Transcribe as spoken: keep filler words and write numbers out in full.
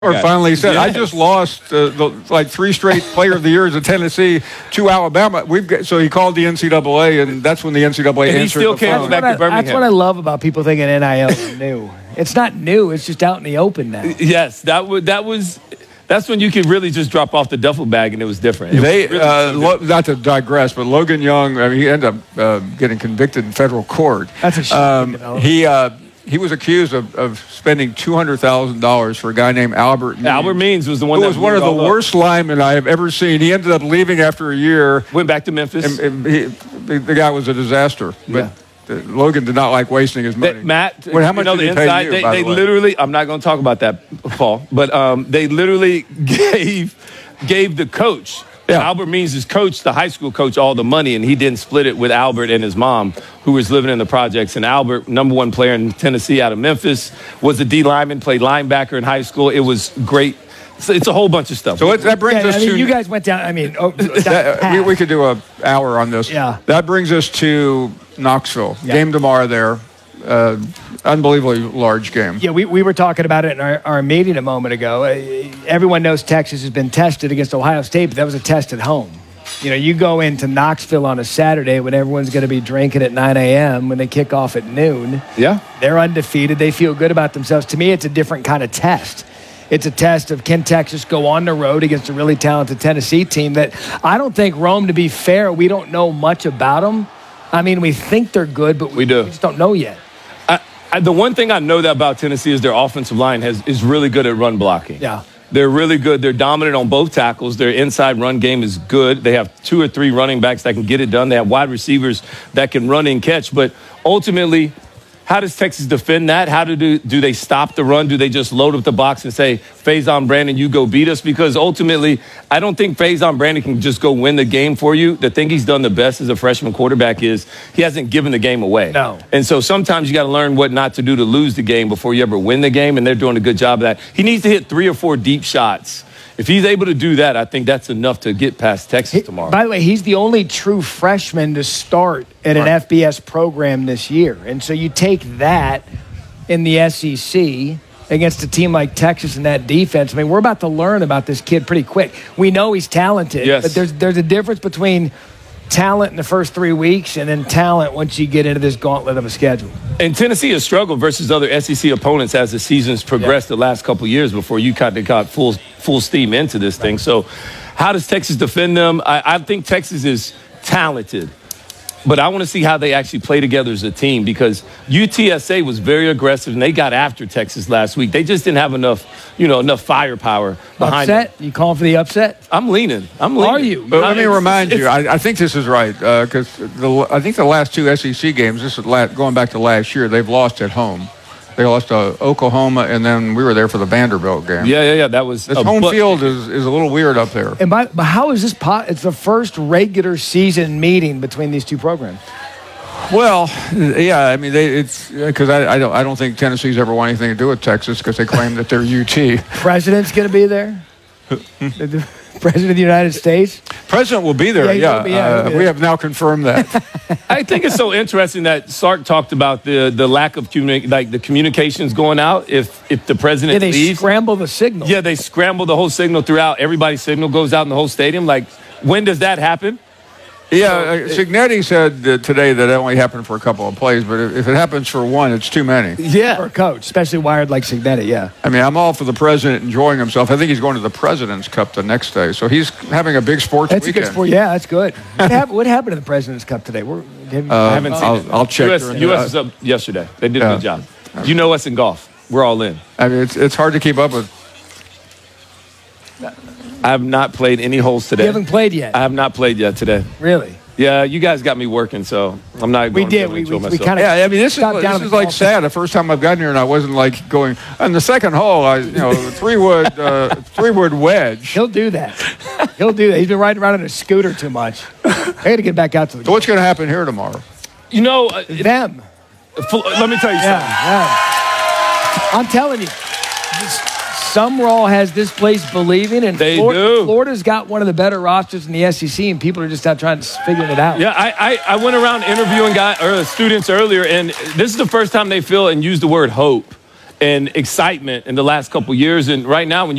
Or finally said, yes. I just lost uh, the, like three straight Player of the Years at Tennessee to Alabama. We've got, so he called the N C double A, and that's when the N C double A and answered he still the came phone. back to Birmingham. That's what I love about people thinking N I L is new. It's not new. It's just out in the open now. Yes, that was that was. That's when you could really just drop off the duffel bag, and it was different. It They, was really uh, different. lo- not to digress, but Logan Young, I mean, he ended up uh, getting convicted in federal court. That's a shocking development. He uh, he was accused of, of spending two hundred thousand dollars for a guy named Albert Means. Albert Means was the one who that was one of blew the it all up. worst linemen I have ever seen. He ended up leaving after a year. Went back to Memphis. And, and he, the, the guy was a disaster. But Yeah. uh, Logan did not like wasting his money. That, Matt, Well, how much you know, did the he pay inside, you, they, by they the way? literally, I'm not going to talk about that, Paul, but um, they literally gave gave the coach, Yeah. Albert Means' coach, the high school coach, all the money, and he didn't split it with Albert and his mom, who was living in the projects. And Albert, number one player in Tennessee out of Memphis, was a D lineman, played linebacker in high school. It was great. So it's a whole bunch of stuff. So it, that brings Yeah, us I mean, to you guys went down. I mean, oh, that, we, we could do an hour on this. Yeah. That brings us to Knoxville. Yeah. Game tomorrow there. Uh, unbelievably large game. Yeah, we, we were talking about it in our, our meeting a moment ago. Uh, everyone knows Texas has been tested against Ohio State, but that was a test at home. You know, you go into Knoxville on a Saturday when everyone's going to be drinking at nine a.m. when they kick off at noon. Yeah. They're undefeated. They feel good about themselves. To me, it's a different kind of test. It's a test of can Texas go on the road against a really talented Tennessee team that I don't think Rome, to be fair, we don't know much about them. I mean, we think they're good, but we, We do. we just don't know yet. I, I, the one thing I know that about Tennessee is their offensive line has is really good at run blocking. Yeah. They're really good. They're dominant on both tackles. Their inside run game is good. They have two or three running backs that can get it done. They have wide receivers that can run and catch. But ultimately, how does Texas defend that? How do, do, do they stop the run? Do they just load up the box and say, Faison Brandon, you go beat us? Because ultimately, I don't think Faison Brandon can just go win the game for you. The thing he's done the best as a freshman quarterback is he hasn't given the game away. No. And so sometimes you got to learn what not to do to lose the game before you ever win the game, and they're doing a good job of that. He needs to hit three or four deep shots. If he's able to do that, I think that's enough to get past Texas tomorrow. By the way, he's the only true freshman to start at an Right. F B S program this year. And so you take that in the S E C against a team like Texas and that defense. I mean, we're about to learn about this kid pretty quick. We know he's talented, Yes. but there's there's a difference between talent in the first three weeks and then talent once you get into this gauntlet of a schedule. And Tennessee has struggled versus other S E C opponents as the season's progressed the last couple of years before you kind of got full full steam into this thing. So how does Texas defend them? I, I think Texas is talented, but I want to see how they actually play together as a team because U T S A was very aggressive and they got after Texas last week. They just didn't have enough, you know, enough firepower behind Upset? them. You calling for the upset? I'm leaning. I'm leaning. Are you? But let me It's- remind you, it's- I, I think this is right, because the I think the last two S E C games, this is la- going back to last year, they've lost at home. They lost to Oklahoma, and then we were there for the Vanderbilt game. Yeah, yeah, yeah. That was This a home bu- field is, is a little weird up there. And by, but how is this pot? It's the first regular season meeting between these two programs. Well, yeah, I mean, they, it's because I, I don't I don't think Tennessee's ever want anything to do with Texas because they claim that they're U T. President's going to be there. The President of the United States. President will be there. Yeah, he's Yeah, gonna be- yeah, uh, he'll be we there. have now confirmed that. I think it's so interesting that Sark talked about the the lack of communi- like the communications going out. If if the president Yeah, they leaves, scramble the signal. yeah, they scramble the whole signal throughout. Everybody's signal goes out in the whole stadium. Like, when does that happen? Yeah, uh, Cignetti said uh, today that it only happened for a couple of plays, but if, if it happens for one, it's too many. For a Yeah, coach, especially wired like Cignetti, yeah. I mean, I'm all for the president enjoying himself. I think he's going to the President's Cup the next day, so he's having a big sports That's a weekend. good sport. Yeah, that's good. What, happened, what happened to the President's Cup today? We're, have you- Uh, I haven't seen I'll, it. I'll check. U S, during U the- S was up yesterday. They did a Yeah. good job. You know us in golf. We're all in. I mean, it's it's hard to keep up with. I have not played any holes today. you haven't played yet. I have not played yet today. really? Yeah, you guys got me working, so I'm not. We going did. To We, enjoy we, we myself. kind of. Yeah, I mean, this is Stop down this at is the like golf. sad. The first time I've gotten here, and I wasn't like going on the second hole. I you know three wood uh, three wood wedge. He'll do that. He'll do that. He's been riding around in a scooter too much. I got to get back out to the So what's going to happen here tomorrow? You know, uh, it- them. full- let me tell you Yeah, something. yeah. I'm telling you, this, Sumrall has this place believing, and They Florida, do. Florida's got one of the better rosters in the S E C, and people are just out trying to figure it out. Yeah, I, I, I went around interviewing guy, or students earlier, and this is the first time they feel and use the word hope. and excitement in the last couple years. And right now, when you